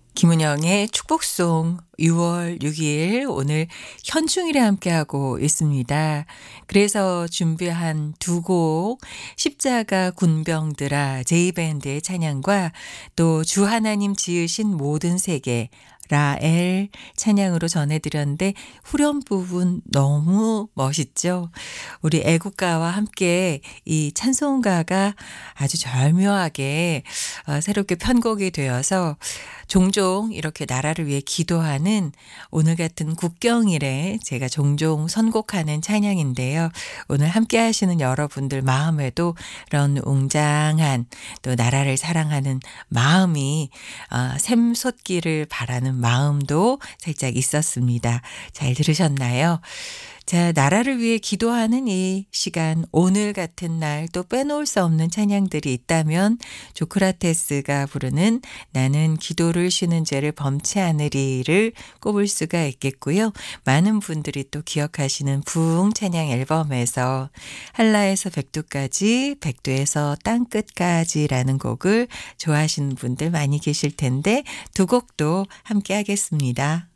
김은영의 축복송 6월 6일 오늘 현충일에 함께하고 있습니다. 그래서 준비한 두 곡 십자가 군병들아 제이밴드의 찬양과 또 주 하나님 지으신 모든 세계 라엘 찬양으로 전해드렸는데 후렴 부분 너무 멋있죠. 우리 애국가와 함께 이 찬송가가 아주 절묘하게 새롭게 편곡이 되어서 종종 이렇게 나라를 위해 기도하는 오늘 같은 국경일에 제가 종종 선곡하는 찬양인데요. 오늘 함께 하시는 여러분들 마음에도 그런 웅장한 또 나라를 사랑하는 마음이 샘솟기를 바라는 마음도 살짝 있었습니다. 잘 들으셨나요? 자, 나라를 위해 기도하는 이 시간, 오늘 같은 날 또 빼놓을 수 없는 찬양들이 있다면 조크라테스가 부르는 나는 기도를 쉬는 죄를 범치 않으리를 꼽을 수가 있겠고요. 많은 분들이 또 기억하시는 부흥 찬양 앨범에서 한라에서 백두까지, 백두에서 땅끝까지라는 곡을 좋아하시는 분들 많이 계실 텐데 두 곡도 함께 하겠습니다.